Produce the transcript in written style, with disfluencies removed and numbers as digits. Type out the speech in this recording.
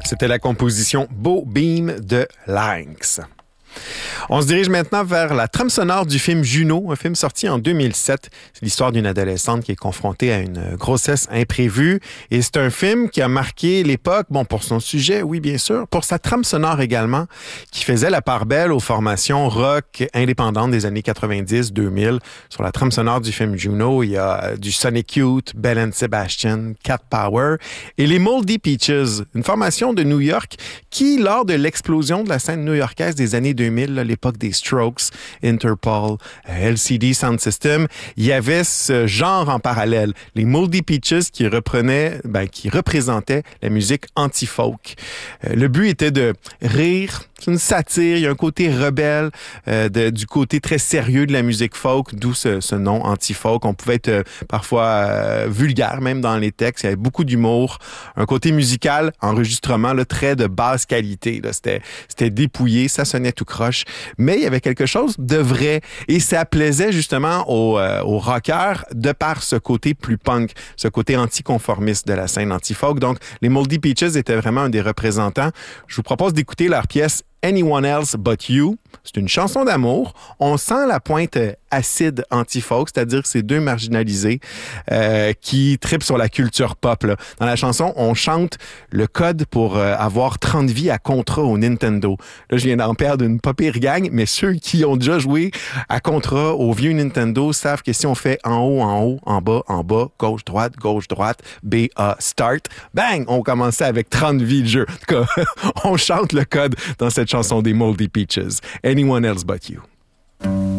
C'était la composition Beau Beam de Lynx. On se dirige maintenant vers la trame sonore du film Juno, un film sorti en 2007. C'est l'histoire d'une adolescente qui est confrontée à une grossesse imprévue. Et c'est un film qui a marqué l'époque, bon, pour son sujet, oui, bien sûr, pour sa trame sonore également, qui faisait la part belle aux formations rock indépendantes des années 90-2000. Sur la trame sonore du film Juno, il y a du Sonic Youth, Bell & Sebastian, Cat Power et les Moldy Peaches, une formation de New York qui, lors de l'explosion de la scène new-yorkaise des années 2000, là, l'époque des Strokes, Interpol, LCD Sound System, il y avait ce genre en parallèle. Les Moldy Peaches qui représentaient la musique anti-folk. Le but était de rire. C'est une satire, il y a un côté rebelle du côté très sérieux de la musique folk, d'où ce nom anti-folk. On pouvait être parfois vulgaire même dans les textes, il y avait beaucoup d'humour, un côté musical, enregistrement là, très de basse qualité. Là. C'était dépouillé, ça sonnait tout croche, mais il y avait quelque chose de vrai et ça plaisait justement aux rockers de par ce côté plus punk, ce côté anticonformiste de la scène anti-folk. Donc, les Moldy Peaches étaient vraiment un des représentants. Je vous propose d'écouter leur pièce Anyone Else But You. C'est une chanson d'amour. On sent la pointe acide anti-folk, c'est-à-dire que c'est deux marginalisés qui trippent sur la culture pop. Là. Dans la chanson, on chante le code pour avoir 30 vies à contrat au Nintendo. Là, je viens d'en perdre une pas pire gang, mais ceux qui ont déjà joué à contrat au vieux Nintendo savent que si on fait en haut, en bas, gauche, droite, B, A, start, bang, on commençait avec 30 vies de jeu. En tout cas, on chante le code dans cette chanson des Moldy Peaches. Anyone Else But You.